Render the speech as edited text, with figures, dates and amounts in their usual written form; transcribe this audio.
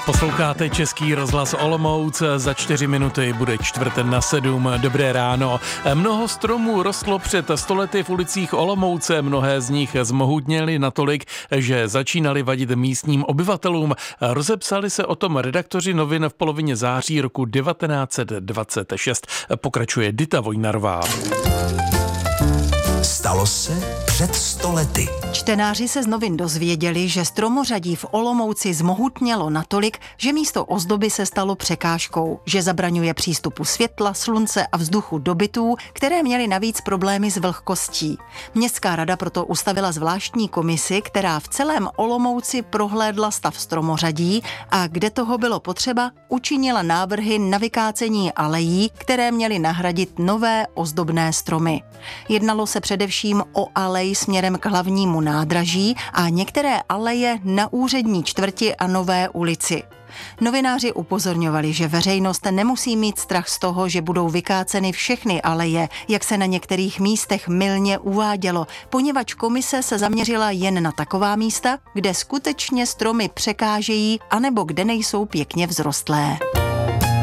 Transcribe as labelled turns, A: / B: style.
A: Posloucháte Český rozhlas Olomouc, za 4 minuty bude 6:45. Dobré ráno. Mnoho stromů rostlo před 100 lety v ulicích Olomouce, mnohé z nich zmohutněly natolik, že začínaly vadit místním obyvatelům. Rozepsali se o tom redaktoři novin v polovině září roku 1926. Pokračuje Dita Vojnarová.
B: Stalo se před 100 lety.
C: Čtenáři se z novin dozvěděli, že stromořadí v Olomouci zmohutnělo natolik, že místo ozdoby se stalo překážkou, že zabraňuje přístupu světla, slunce a vzduchu do bytů, které měly navíc problémy s vlhkostí. Městská rada proto ustavila zvláštní komisi, která v celém Olomouci prohlédla stav stromořadí a kde toho bylo potřeba, učinila návrhy na vykácení alejí, které měly nahradit nové ozdobné stromy. Jednalo se především o alej směrem k hlavnímu nádraží a některé aleje na úřední čtvrti a Nové ulici. Novináři upozorňovali, že veřejnost nemusí mít strach z toho, že budou vykáceny všechny aleje, jak se na některých místech mylně uvádělo, poněvadž komise se zaměřila jen na taková místa, kde skutečně stromy překážejí anebo kde nejsou pěkně vzrostlé.